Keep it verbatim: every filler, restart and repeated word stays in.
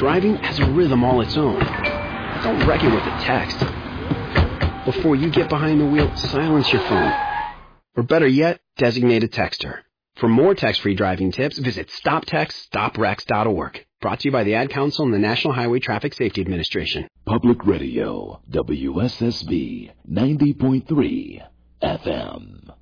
Driving has a rhythm all its own. Don't wreck it with a text. Before you get behind the wheel, silence your phone. Or better yet, designate a texter. For more text-free driving tips, visit stop text stop wrecks dot org. Brought to you by the Ad Council and the National Highway Traffic Safety Administration. Public Radio, W S S B ninety point three F M.